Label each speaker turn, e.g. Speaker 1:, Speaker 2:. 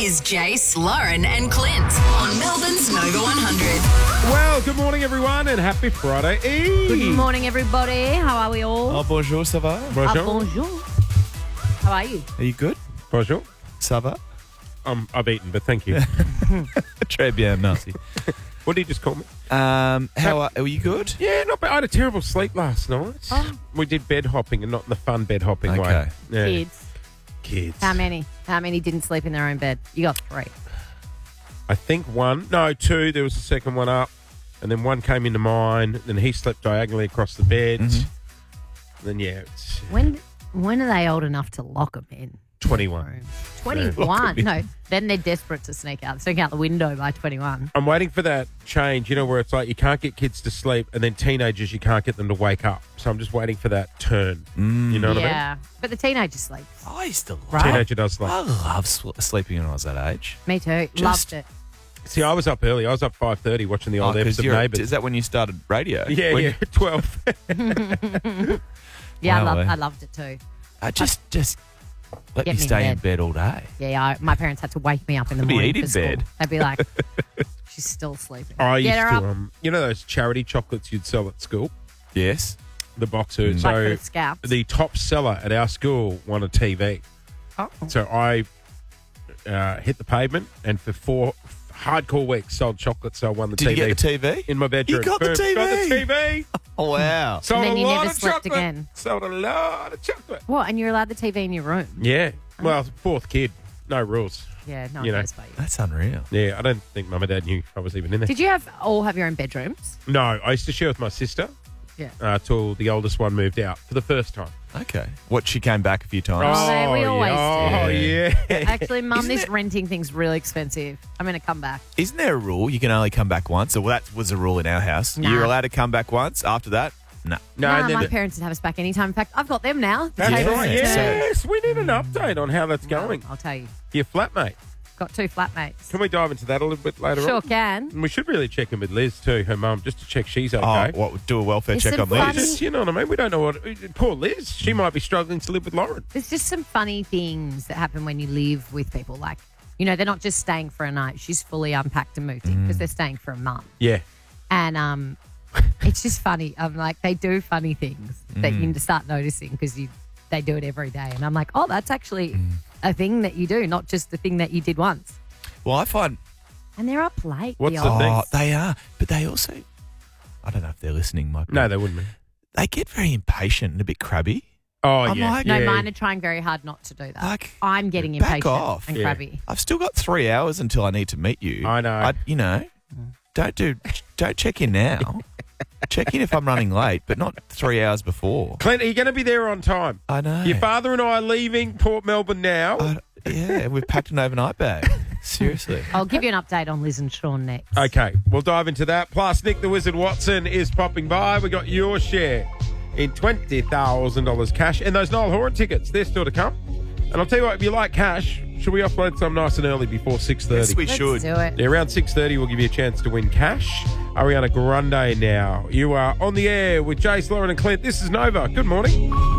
Speaker 1: is Jace, Lauren and Clint on Melbourne's Nova 100.
Speaker 2: Well, good morning, everyone, and happy Friday Eve.
Speaker 3: Good morning, everybody. How are we all?
Speaker 4: Oh, bonjour, ça va?
Speaker 2: Bonjour.
Speaker 3: Bonjour. How are you?
Speaker 4: Are you good?
Speaker 2: Bonjour.
Speaker 4: Ça va?
Speaker 2: I've eaten, but thank you.
Speaker 4: Très bien, merci.
Speaker 2: What did you just call me?
Speaker 4: Are you good?
Speaker 2: Yeah, not bad. I had a terrible sleep last night.
Speaker 3: Oh.
Speaker 2: We did bed hopping and not in the fun bed hopping way.
Speaker 4: Okay.
Speaker 2: Yeah.
Speaker 3: Kids.
Speaker 2: Kids.
Speaker 3: How many? How many didn't sleep in their own bed? You got 3.
Speaker 2: I think 2. There was a second one up, and then one came into mine. Then he slept diagonally across the bed.
Speaker 4: Mhm.
Speaker 2: Then it's
Speaker 3: When are they old enough to lock them in?
Speaker 2: 21.
Speaker 3: 21. No, then they're desperate to sneak out the window by 21.
Speaker 2: I'm waiting for that change, where it's like you can't get kids to sleep, and then teenagers, you can't get them to wake up. So I'm just waiting for that turn. You know what I mean?
Speaker 3: Yeah, but the teenagers sleep.
Speaker 4: I used to love
Speaker 3: Right.
Speaker 2: Teenager does sleep.
Speaker 4: I love sleeping when I was that age.
Speaker 3: Me too.
Speaker 4: Just-
Speaker 3: Loved it.
Speaker 2: See, I was up early. I was up 5:30 watching the old episode of Neighbours.
Speaker 4: Is that when you started radio?
Speaker 2: Yeah, 12.
Speaker 3: Yeah,
Speaker 4: Wow,
Speaker 3: I loved it too.
Speaker 4: Just let
Speaker 3: Get
Speaker 4: me
Speaker 3: me in
Speaker 4: stay in
Speaker 3: bed.
Speaker 4: bed all day.
Speaker 3: Yeah, my parents had to wake me up in the
Speaker 4: Could be
Speaker 3: morning
Speaker 4: eating
Speaker 3: for school.
Speaker 4: bed.
Speaker 3: They'd be like, she's still sleeping.
Speaker 2: I used
Speaker 3: Get her up.
Speaker 2: to, those charity chocolates you'd sell at school?
Speaker 4: Yes.
Speaker 2: The boxer.
Speaker 3: Like for
Speaker 2: So
Speaker 3: the scouts.
Speaker 2: the top seller at our school won a TV.
Speaker 3: Oh.
Speaker 2: So I hit the pavement and for 4 hardcore weeks sold chocolates. So I won the
Speaker 4: Did
Speaker 2: TV.
Speaker 4: you get the TV?
Speaker 2: In my bedroom.
Speaker 4: You got the
Speaker 2: Boom,
Speaker 4: TV?
Speaker 2: Got the TV.
Speaker 4: Oh, wow.
Speaker 2: Sold
Speaker 3: then
Speaker 2: a
Speaker 3: you
Speaker 2: lot
Speaker 3: never
Speaker 2: of
Speaker 3: slept
Speaker 2: chocolate.
Speaker 3: again.
Speaker 2: Sold a lot of chocolate.
Speaker 3: What? And you're allowed the TV in your room?
Speaker 2: Yeah. Well, 4th kid. No rules.
Speaker 3: Yeah, no one
Speaker 2: You know.
Speaker 3: knows about you.
Speaker 4: That's unreal.
Speaker 2: Yeah, I don't think Mum and Dad knew I was even in there.
Speaker 3: Did you all have your own bedrooms?
Speaker 2: No, I used to share with my sister
Speaker 3: Yeah.
Speaker 2: till the oldest one moved out for the first time.
Speaker 4: Okay. What, she came back a few times?
Speaker 3: Oh, we always
Speaker 2: yeah. Oh,
Speaker 4: do.
Speaker 2: yeah.
Speaker 3: Actually, Mum,
Speaker 4: Isn't
Speaker 3: this
Speaker 4: it-
Speaker 3: renting thing's really expensive. I'm going to come back.
Speaker 4: Isn't there a rule you can only come back once? Well, that was a rule in our house.
Speaker 3: Nah.
Speaker 4: You're allowed to come back once. After that, no.
Speaker 2: No,
Speaker 3: Nah,
Speaker 2: and then
Speaker 3: my parents would have us back anytime. In fact, I've got them now. The
Speaker 2: that's
Speaker 3: tables
Speaker 2: right.
Speaker 3: are
Speaker 2: Yes, we need an update on how that's going.
Speaker 3: I'll tell you.
Speaker 2: Your flatmate.
Speaker 3: Got 2 flatmates.
Speaker 2: Can we dive into that a little bit later
Speaker 3: Sure
Speaker 2: on?
Speaker 3: can.
Speaker 2: And we should really check in with Liz too, her mum, just to check she's okay.
Speaker 4: Oh, what? Do a welfare
Speaker 3: Is
Speaker 4: check
Speaker 3: it
Speaker 4: on
Speaker 3: funny?
Speaker 4: Liz.
Speaker 2: Just, you know what I mean? We don't know what. Poor Liz. She might be struggling to live with Lauren.
Speaker 3: There's just some funny things that happen when you live with people. Like, they're not just staying for a night. She's fully unpacked and moved in because they're staying for a month.
Speaker 2: Yeah.
Speaker 3: And it's just funny. I'm like, they do funny things that you start noticing because they do it every day. And I'm like, oh, that's actually a thing that you do, not just the thing that you did once.
Speaker 4: Well, I find
Speaker 3: And they're up late.
Speaker 2: What's
Speaker 3: the
Speaker 2: the
Speaker 3: old-
Speaker 2: thing?
Speaker 4: Oh, they are. But they also, I don't know if they're listening, Mike.
Speaker 2: No, they wouldn't be.
Speaker 4: They get very impatient and a bit crabby.
Speaker 2: Oh,
Speaker 4: I'm
Speaker 2: yeah.
Speaker 4: like-
Speaker 3: No,
Speaker 2: yeah.
Speaker 3: mine are trying very hard not to do that.
Speaker 4: Like,
Speaker 3: I'm getting
Speaker 4: back
Speaker 3: impatient
Speaker 4: off.
Speaker 3: and
Speaker 2: Yeah.
Speaker 3: crabby.
Speaker 4: I've still got 3 hours until I need to meet you.
Speaker 2: I know.
Speaker 4: Don't check in now. Check in if I'm running late, but not 3 hours before.
Speaker 2: Clint, are you going to be there on time?
Speaker 4: I know.
Speaker 2: Your father and I are leaving Port Melbourne now.
Speaker 4: Yeah, we've packed an overnight bag. Seriously.
Speaker 3: I'll give you an update on Liz and Sean next.
Speaker 2: Okay, we'll dive into that. Plus, Nick the Wizard Watson is popping by. We got your share in $20,000 cash and those Noel Horan tickets. They're still to come. And I'll tell you what, if you like cash, should we offload some nice and early before 6:30?
Speaker 4: Yes, we
Speaker 3: Let's
Speaker 4: should.
Speaker 3: do it.
Speaker 2: Yeah, around 6:30, we'll give you a chance to win cash. Ariana Grande now. You are on the air with Jace, Lauren and Clint. This is Nova. Good morning.